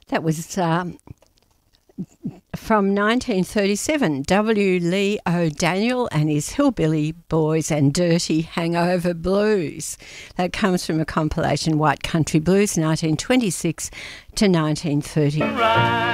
That was from 1937, W. Lee O'Daniel and his Hillbilly Boys and Dirty Hangover Blues. That comes from a compilation, White Country Blues, 1926 to 1930.